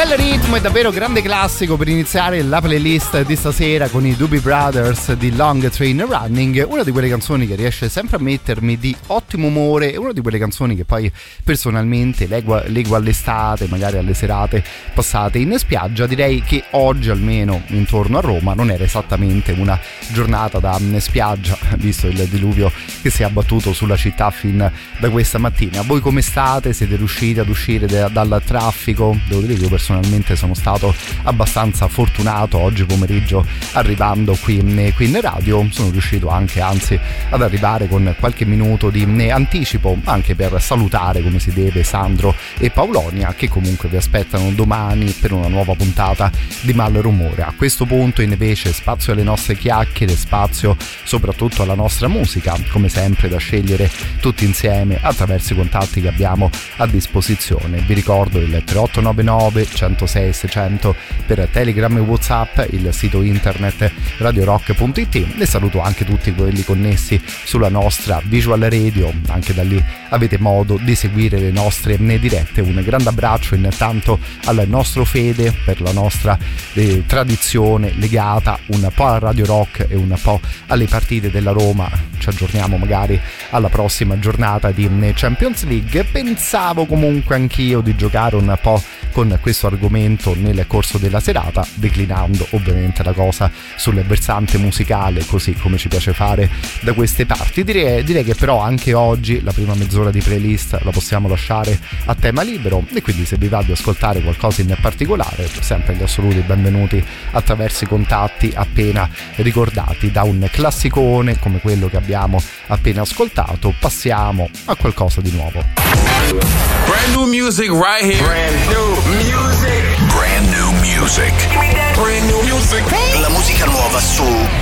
bel ritmo e davvero grande classico per iniziare la playlist di stasera con i Doobie Brothers di Long Train Running, una di quelle canzoni che riesce sempre a mettermi di ottimo umore e una di quelle canzoni che poi personalmente leggo all'estate, magari alle serate passate in spiaggia. Direi che oggi, almeno intorno a Roma, non era esattamente una giornata da spiaggia, visto il diluvio che si è abbattuto sulla città fin da questa mattina. Voi come state? Siete riusciti ad uscire dal traffico? Devo dire che io personalmente sono stato abbastanza fortunato oggi pomeriggio arrivando qui in radio. Sono riuscito anche, anzi, ad arrivare con qualche minuto di anticipo, anche per salutare come si deve Sandro e Paolonia, che comunque vi aspettano domani per una nuova puntata di Malrumore. A questo punto invece spazio alle nostre chiacchiere, spazio soprattutto alla nostra musica, come sempre da scegliere tutti insieme attraverso i contatti che abbiamo a disposizione. Vi ricordo il 3899 106 600 per Telegram e WhatsApp, il sito internet radiorock.it. e saluto anche tutti quelli connessi sulla nostra Visual Radio, anche da lì avete modo di seguire le nostre dirette. Un grande abbraccio intanto al nostro Fede per la nostra tradizione legata un po' a Radio Rock e un po' alle partite della Roma. Ci aggiorniamo magari alla prossima giornata di Champions League. Pensavo comunque anch'io di giocare un po' con questo argomento nel corso della serata, declinando ovviamente la cosa sul versante musicale, così come ci piace fare da queste parti. Direi che però anche oggi la prima mezz'ora di playlist la possiamo lasciare a tema libero, e quindi se vi va di ascoltare qualcosa in particolare, sempre gli assoluti benvenuti attraverso i contatti appena ricordati. Da un classicone come quello che abbiamo appena ascoltato passiamo a qualcosa di nuovo. Brand new music right here. Brand new music. Brand new music. Brand new music. La musica nuova su